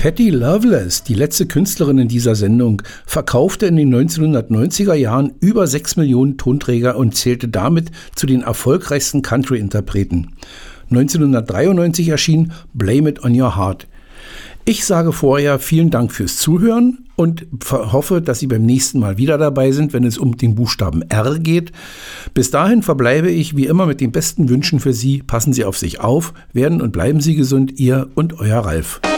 Patty Loveless, die letzte Künstlerin in dieser Sendung, verkaufte in den 1990er Jahren über 6 Millionen Tonträger und zählte damit zu den erfolgreichsten Country-Interpreten. 1993 erschien Blame It on Your Heart. Ich sage vorher vielen Dank fürs Zuhören und hoffe, dass Sie beim nächsten Mal wieder dabei sind, wenn es um den Buchstaben R geht. Bis dahin verbleibe ich wie immer mit den besten Wünschen für Sie. Passen Sie auf sich auf, werden und bleiben Sie gesund, Ihr und Euer Ralf.